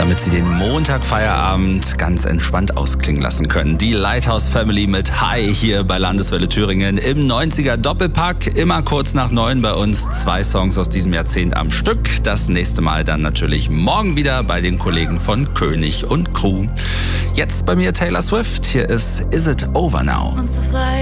damit Sie den Montagfeierabend ganz entspannt ausklingen lassen können. Die Lighthouse Family mit Hi hier bei Landeswelle Thüringen im 90er Doppelpack. Immer kurz nach 9 bei uns. 2 Songs aus diesem Jahrzehnt am Stück. Das nächste Mal dann natürlich morgen wieder bei den Kollegen von König und Crew. Jetzt bei mir Taylor Swift. Hier ist Is It Over Now?